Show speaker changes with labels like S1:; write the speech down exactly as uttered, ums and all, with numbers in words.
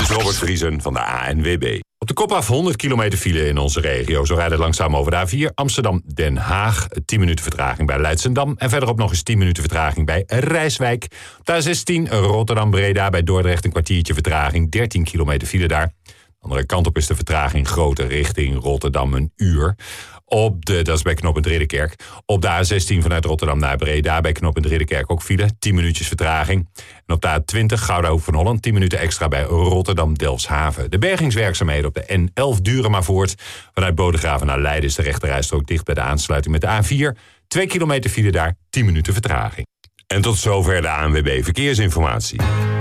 S1: is Robert Vriesen van de A N W B. Op de kop af honderd kilometer file in onze regio. Zo rijden langzaam over de A vier Amsterdam-Den Haag. tien minuten vertraging bij Leidschendam. En verderop nog eens tien minuten vertraging bij Rijswijk. Op de A zestien Rotterdam-Breda bij Dordrecht een kwartiertje vertraging. dertien kilometer file daar. De andere kant op is de vertraging groter richting Rotterdam een uur. Op de, dat is bij knooppunt Ridderkerk. Op de A zestien vanuit Rotterdam naar Breda bij knooppunt Ridderkerk ook file. tien minuutjes vertraging. En op de A twintig Gouda Hoek van Holland tien minuten extra bij Rotterdam-Delfshaven. De bergingswerkzaamheden op de N elf duren maar voort. Vanuit Bodegraven naar Leiden is de rechterrijstrook dicht bij de aansluiting met de A vier. twee kilometer file daar, tien minuten vertraging. En tot zover de A N W B Verkeersinformatie.